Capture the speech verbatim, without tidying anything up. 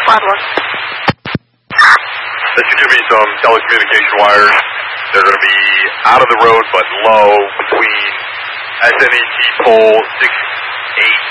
Quad one. This should give me some telecommunication wires. They're going to be out of the road but low between S N E T pole six eight